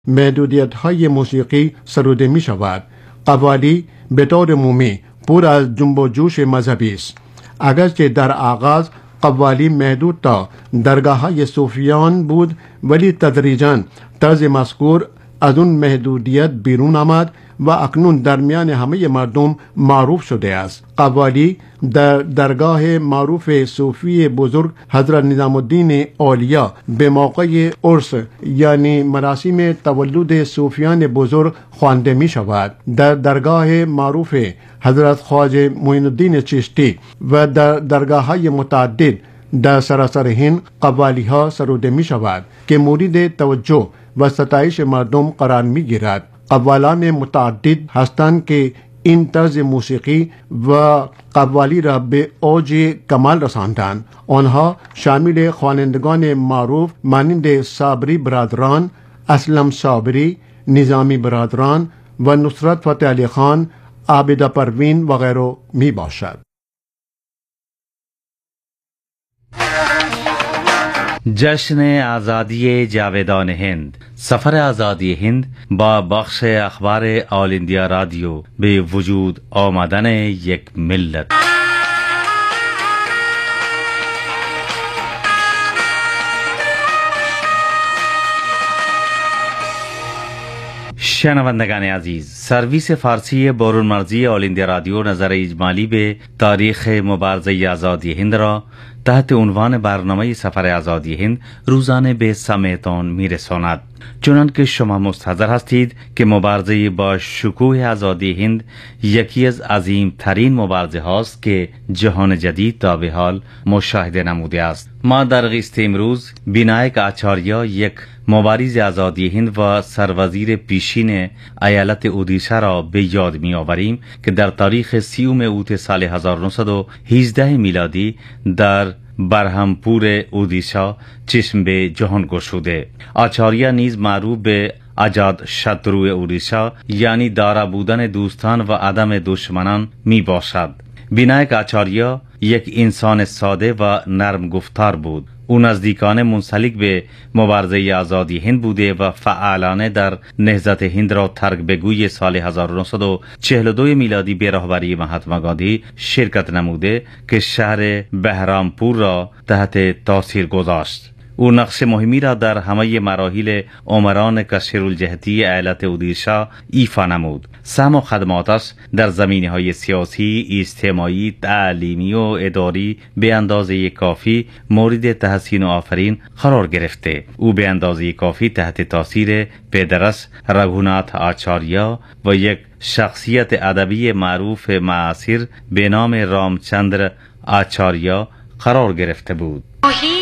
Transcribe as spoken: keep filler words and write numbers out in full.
محدودیت های موسیقی سروده می شود. قوالی به طور عمومی پر از جنب و جوش مذهبی است. اگرچه در آغاز قوالی محدود تا درگاه های صوفیان بود، ولی تدریجاً طرز مذکور از اون محدودیت بیرون آمد و اکنون در میان همه مردم معروف شده است. قوالی در درگاه معروف صوفی بزرگ حضرت نظام الدین اولیا به موقع عرس یعنی مراسم تولد صوفیان بزرگ خوانده می شود. در درگاه معروف حضرت خواجه معین الدین چشتی و در درگاه های متعدد در سراسر هند قوالی ها سروده می شود که مورد توجه و ستایش مردم قرار می گیرد. قوالان متعدد هستند که این طرز موسیقی و قوالی را به اوج کمال رساندند. آنها شامل خوانندگان معروف مانند صابری برادران، اسلم صابری، نظامی برادران و نصرت فتح علی خان، عابده پروین و غیره می باشد. جشن آزادی جاویدان هند. سفر آزادی هند با بخش اخبار آل انڈیا رادیو به وجود آمدن یک ملت. شنوندگان عزیز، سرویس فارسی برون مرزی آل انڈیا رادیو نظر اجمالی به تاریخ مبارزه آزادی هند را تحت عنوان برنامه سفر آزادی هند روزانه به سمعتان میرساند. چنان که شما مستحضر هستید که مبارزه با شکوه آزادی هند یکی از عظیم ترین مبارزه هاست که جهان جدید تا به حال مشاهده نموده است. ما در قسط امروز بینایک آچاریا، یک مبارز آزادی هند و سروزیر پیشین ایالت اودیشا را به یاد می آوریم که در تاریخ سیوم اوت سال هزار و نهصد و هجده میلادی در برهمپور اودیشا چشم به جهان گشوده. آچاریا نیز معروف به اجاد شترو اودیشا یعنی دارا بودن دوستان و عدم دشمنان می باشد. بینایک آچاریا یک انسان ساده و نرم گفتار بود. او نزدیکانه منسلک به مبارزه آزادی هند بوده و فعالانه در نهضت هند را ترک بگوی سال هزار و نهصد و چهل و دو میلادی به رهبری مهاتما گاندی شرکت نموده که شهر بهرامپور را تحت تاثیر گذاشت. او نقش مهمی را در همه مراحل امران کثیرالجهتی ایالت اودیشا ایفا نمود. سهم و خدماتش در زمینه‌های سیاسی، اجتماعی، تعلیمی و اداری به اندازه کافی مورد تحسین و آفرین قرار گرفته. او به اندازه کافی تحت تاثیر پدرش رگھوناتھ آچاریا و یک شخصیت ادبی معروف معاصر به نام رامچندر آچاریا قرار گرفته بود.